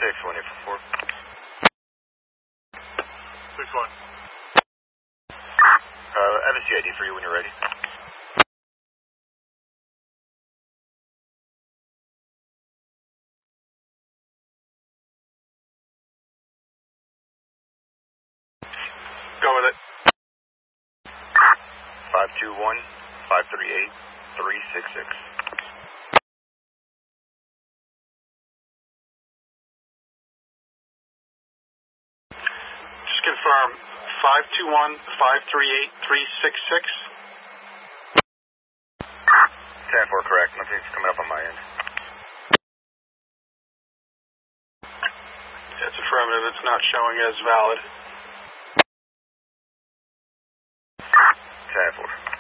6-1, 8-4. 6-1. I have a CID for you when you're ready. Go with it. 521-538-366. Just confirm. 521-538-366. 10-4, correct. Nothing's coming up on my end. It's affirmative. It's not showing as valid. 10-4.